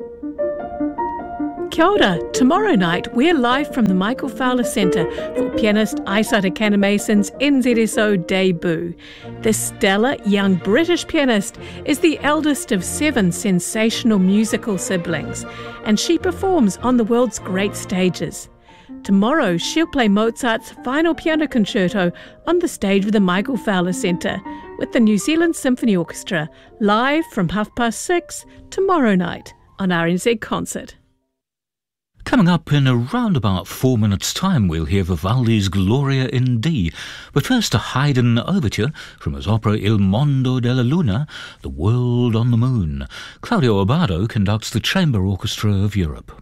Kia ora. Tomorrow night we're live from the Michael Fowler Centre for pianist Aisata Kanamason's NZSO debut. This stellar young British pianist is the eldest of 7 sensational musical siblings, and she performs on the world's great stages. Tomorrow she'll play Mozart's final piano concerto on the stage of the Michael Fowler Centre with the New Zealand Symphony Orchestra, live from 6:30 tomorrow night on RNZ Concert. Coming up in around about 4 minutes' time, we'll hear Vivaldi's Gloria in D. But first, a Haydn overture from his opera Il Mondo della Luna, The World on the Moon. Claudio Abbado conducts the Chamber Orchestra of Europe.